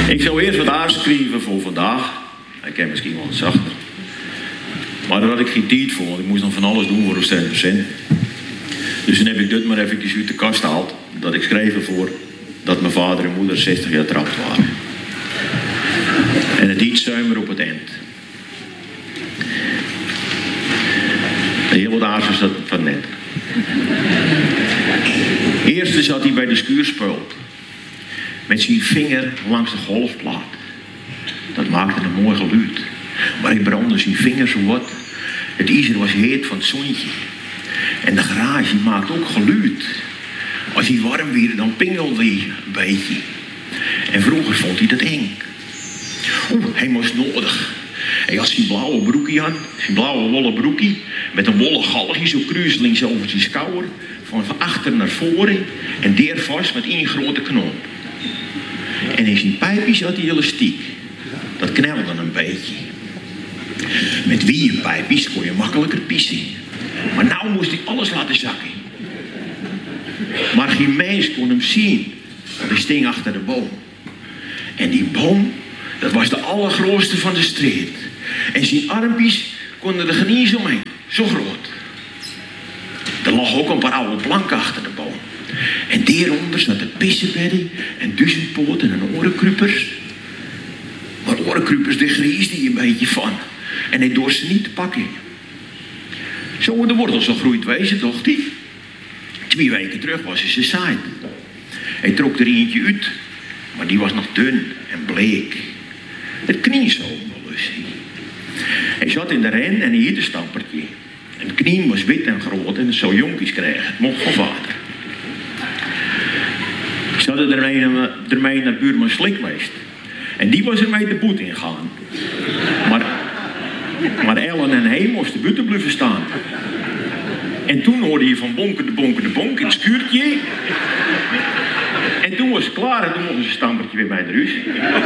Ik zou eerst wat aanschrijven voor vandaag. Ik heb misschien wel wat zachter. Maar daar had ik geen tijd voor, want ik moest nog van alles doen voor een cent. Dus dan heb ik dit maar eventjes uit de kast gehaald. Dat ik schreef ervoor dat mijn vader en moeder 60 jaar trouwd waren. En het iets zuimer op het eind. Heel wat aarzels dat van net. Eerst zat hij bij de skuurspeul. Met zijn vinger langs de golfplaat. Dat maakte een mooi geluid. Maar hij brandde zijn vinger zo wat. Het ijzer was heet van het zonnetje. En de garage maakt ook geluid. Als hij warm werd, dan pingelde hij een beetje. En vroeger vond hij dat eng. Hij moest nodig. Hij had zijn blauwe broekje aan. Zijn blauwe wollen broekje. Met een wollen galgje zo kruiselings over zijn schouder. Van achter naar voren. En deer vast met één grote knoop. En in zijn pijpjes had hij elastiek. Dat knelde een beetje. Met wierpijpjes kon je makkelijker pissen. Maar nou moest hij alles laten zakken. Maar geen mens kon hem zien. Want hij sting achter de boom. En die boom, dat was de allergrootste van de street. En zijn armpjes konden er geen eens omheen. Zo groot. Er lag ook een paar oude planken achter de boom. En daaronder zaten pissenbedden en duizendpoten en orenkruipers. Maar orenkruipers, daar griesde hij een beetje van. En hij dorst ze niet te pakken. Zo in de wortels al groeit wezen, dacht hij. 2 weken terug was ze zaaid. Hij trok er eentje uit, maar die was nog dun en bleek. Het knie zo onbelust. Hij zat in de ren en hij hield een stampertje. En het knie was wit en groot en het zou jonkies krijgen. Het mocht van vader. Ze hadden ermee naar buurman Slikmeest. En die was ermee de boet ingegaan. Maar Ellen en hij moesten buiten blijven staan. En toen hoorde je van bonken de bonk in het schuurtje. En toen was het klaar en toen mochten ze een stampertje weer bij de ruis.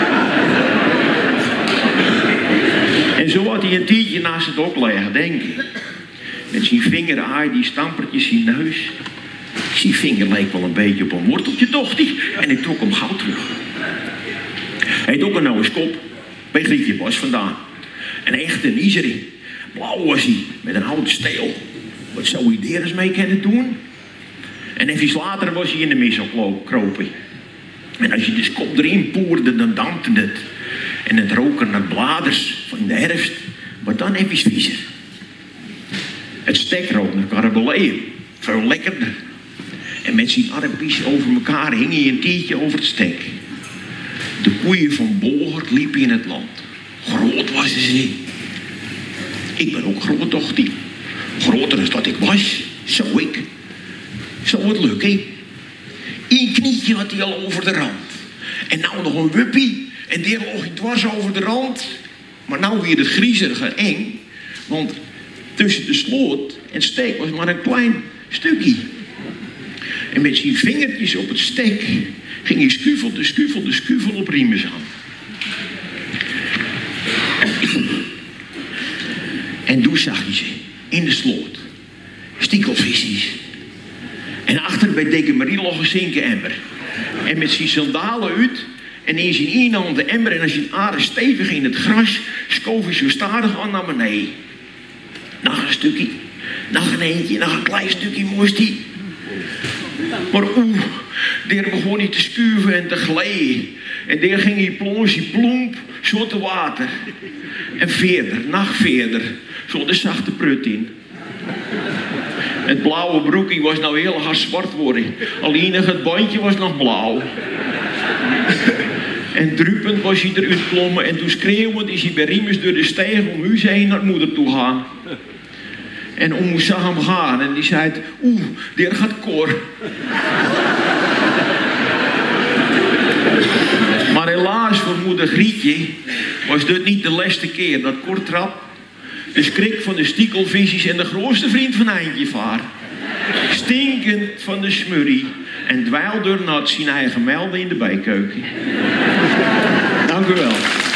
En zo had hij een tientje naast het hok liggen, denk ik. Met zijn vinger aaide die stampertjes zijn neus. Zijn vinger leek wel een beetje op een worteltje, dacht hij. En ik trok hem gauw terug. Hij had ook een oude kop. Bij Grietje was vandaan. Een echte ijzering. Blauw was hij, met een houten steel. Wat zou hij daar eens mee kunnen doen? En even later was hij in de mis al kropen. En als je de kop erin poerde, dan dampte het. En het rook er naar bladers van de herfst. Maar dan even viezer. Het stek rook naar karabeleën. Veel lekkerder. En met zijn armpjes over elkaar hing hij een tientje over het stek. De koeien van Bolgert liepen in het land. Groot was ze. Ik ben ook groot, dacht hij. Groter dan dat ik was. Zo ik. Zou het lukken? 1 knietje had hij al over de rand. En nou nog een wuppie. En die lag hij dwars over de rand. Maar nou weer het griezerig en eng. Want tussen de sloot en stek was maar een klein stukje. En met zijn vingertjes op het stek ging hij schuvel op Riemers aan. En toen zag hij ze in de sloot. Stiekelvisjes. En achter bij Dikke Marie lag een zinkenemmer. En met zijn sandalen uit en in zijn ene hand de emmer en als zijn aarde stevig in het gras schoof hij zo stadig aan naar beneden. Nog een stukje, nog een eentje, nog een klein stukje moest hij. Maar daar begon hij te schuiven en te glijden. En daar ging hij plomp, zo te water. En verder, nog verder, zo de zachte prut in. Het blauwe broekje was nou heel hard zwart worden. Alleen het bandje was nog blauw. En druppend was hij eruit geklommen en toen schreeuwend is hij bij Riemers door de steeg om huis heen naar moeder toe gaan. En oom zag hem gaan en die zei, daar gaat Cor. Maar helaas voor moeder Grietje was dit niet de laatste keer dat Cor trap. De schrik van de stiekelvisjes en de grootste vriend van Eindjevaar. Stinkend van de smurrie en dweilde nat zijn eigen melden in de bijkeuken. Dank u wel.